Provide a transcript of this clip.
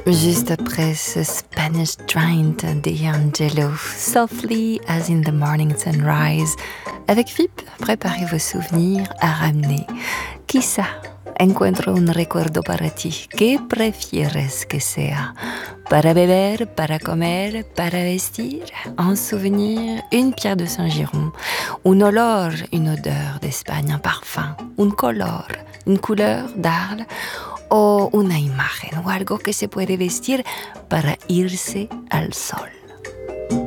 Juste après ce Spanish Giant d'Angelo, Softly as in the Morning Sunrise. Avec FIP, préparez vos souvenirs à ramener. Quizá encuentro un recuerdo para ti. ¿Qué prefieres que sea? Para beber, para comer, para vestir? Un souvenir, une pierre de Saint-Giron. Un olor, une odeur d'Espagne, un parfum. Un color, une couleur d'Arles. O una imagen o algo que se puede vestir para irse al sol.